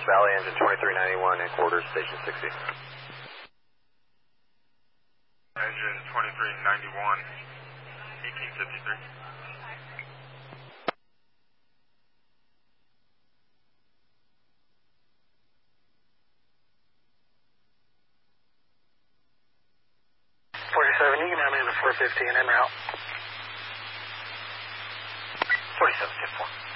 Valley, engine 2391 in quarters, station 60. Engine 2391, 1853. You can have me in the 450 and en route. 47, 10-4.